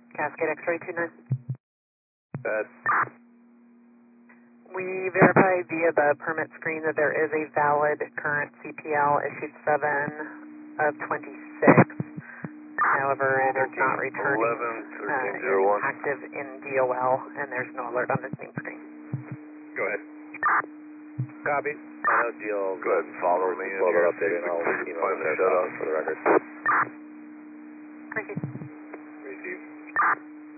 Cascade X-ray 29. That. We verified via the permit screen that there is a valid current CPL issued 7 of 26. However, it is not returning 11-1301. active in DOL, and there's no alert on this main screen. Go ahead. Copy. I know DL. Go ahead and follow me. Update, and I'll email the shut off for the record. Thank you.